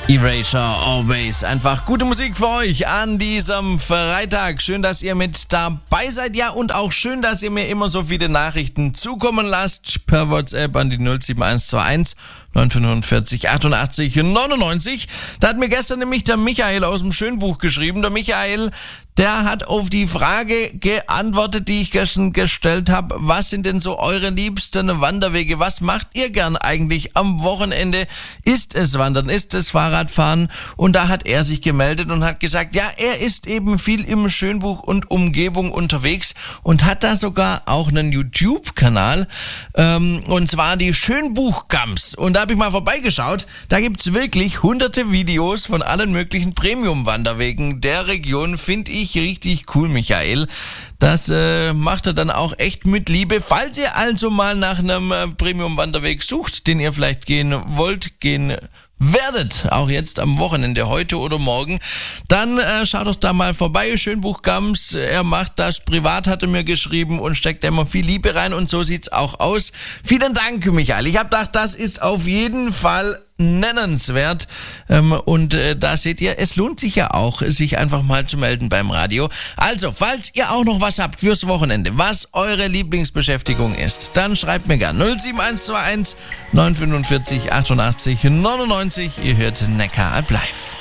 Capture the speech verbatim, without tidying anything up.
Erasure Always. Einfach gute Musik für euch an diesem Freitag. Schön, dass ihr mit dabei seid. Ja, und auch schön, dass ihr mir immer so viele Nachrichten zukommen lasst per WhatsApp an die null sieben eins zwei eins neun fünfundvierzig achtundachtzig neunundneunzig. Da hat mir gestern nämlich der Michael aus dem Schönbuch geschrieben. Der Michael, der hat auf die Frage geantwortet, die ich gestern gestellt habe. Was sind denn so eure liebsten Wanderwege? Was macht ihr gern eigentlich am Wochenende? Ist es Wandern? Ist es Fahrradfahren? Und da hat er sich gemeldet und hat gesagt, ja, er ist eben viel im Schönbuch und Umgebung unterwegs und hat da sogar auch einen YouTube-Kanal, ähm, und zwar die Schönbuch-Gams. Und da habe ich mal vorbeigeschaut. Da gibt's wirklich hunderte Videos von allen möglichen Premium-Wanderwegen der Region. Finde ich richtig cool, Michael. Das äh, macht er dann auch echt mit Liebe. Falls ihr also mal nach einem äh, Premium-Wanderweg sucht, den ihr vielleicht gehen wollt, gehen werdet, auch jetzt am Wochenende, heute oder morgen, dann äh, schaut doch da mal vorbei. Schönbuch Gams, er macht das privat, hat er mir geschrieben und steckt da immer viel Liebe rein und so sieht's auch aus. Vielen Dank, Michael. Ich habe gedacht, das ist auf jeden Fall nennenswert, ähm, und äh, da seht ihr, es lohnt sich ja auch, sich einfach mal zu melden beim Radio. Also, falls ihr auch noch was habt fürs Wochenende, was eure Lieblingsbeschäftigung ist, dann schreibt mir gern null sieben eins zwei eins neun fünfundvierzig achtundachtzig neunundneunzig. Ihr hört Neckar Live.